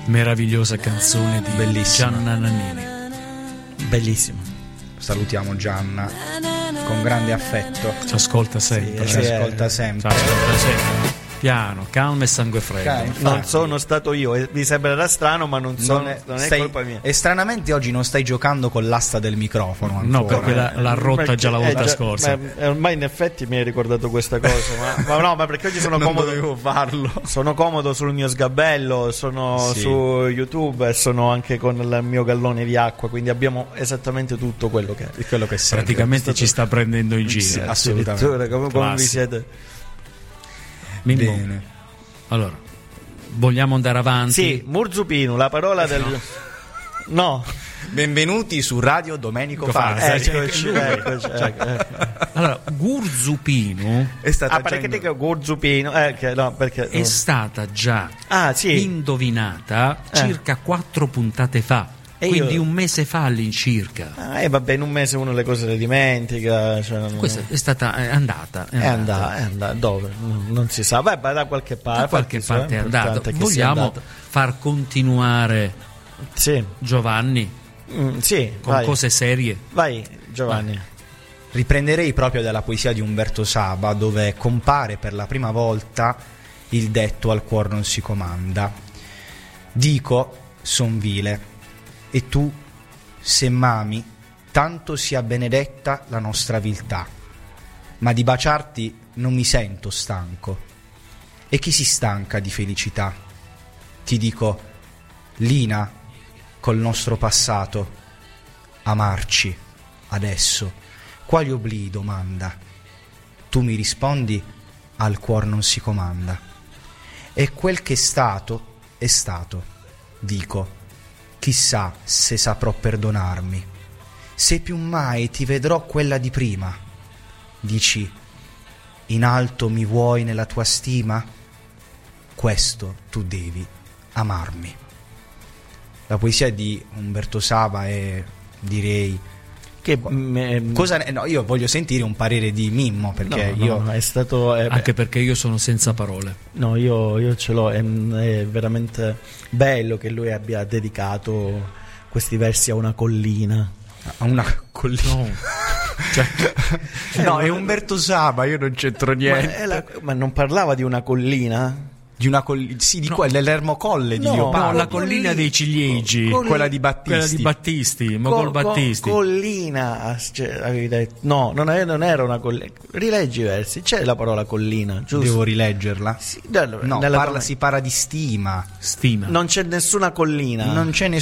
meravigliosa canzone di Bellissima. Gianna Nannini. Bellissimo. Salutiamo Gianna con grande affetto. Ci ascolta sempre. Ci ascolta sempre. Ci ascolta sempre. Piano, calma e sangue freddo. Non sono stato io, vi sembrerà strano, ma non è colpa mia. E stranamente oggi non stai giocando con l'asta del microfono ancora. No, perché l'ha rotta già la volta scorsa. Ormai in effetti mi hai ricordato questa cosa, ma perché oggi sono comodo. Non dovevo farlo. Sono comodo sul mio sgabello, sono su YouTube e sono anche con il mio gallone di acqua, quindi abbiamo esattamente tutto quello che serve. Praticamente ci sta prendendo in giro. Sì, assolutamente. Come vi siete? Mimmo. Bene. Allora, vogliamo andare avanti? Sì, Murzupino, la parola del... No. Benvenuti su Radio Domenico Farsa. Eccoci. Allora, Gurzupino È stata perché dico Gurzupino? Perché è stata già sì. indovinata circa 4 puntate fa. E quindi io... un mese fa all'incirca. Vabbè, in un mese uno le cose le dimentica. Questa è andata. È andata. Dove? Non si sa. Vabbè, da qualche parte. Da qualche parte è andata. Vogliamo far continuare Giovanni? Sì. Con cose serie. Vai, Giovanni. Vai. Riprenderei proprio dalla poesia di Umberto Saba, dove compare per la prima volta il detto al cuor non si comanda. Dico, son vile, e tu, se m'ami, tanto sia benedetta la nostra viltà, ma di baciarti non mi sento stanco. E chi si stanca di felicità? Ti dico, Lina, col nostro passato, amarci adesso, quali oblii domanda? Tu mi rispondi, al cuor non si comanda. E quel che è stato, dico, chissà se saprò perdonarmi, se più mai ti vedrò quella di prima. Dici, in alto mi vuoi nella tua stima? Questo tu devi amarmi. La poesia di Umberto Saba è, direi, che io voglio sentire un parere di Mimmo, perché è stato anche perché io sono senza parole. No, io ce l'ho, è veramente bello che lui abbia dedicato questi versi a una collina. A una collina? No. No, è Umberto Saba, io non c'entro niente. Ma non parlava di una collina? Di una collina, sì, dell'Ermo Colle di Leopardo. No, la collina dei ciliegi, quella di Battisti. Quella di Battisti, ma col Battisti. Collina, avevi detto. No, non era una collina. Rileggi i versi, c'è la parola collina, giusto? Devo rileggerla? Sì, si parla di stima. Stima. Non c'è nessuna collina. Non c'è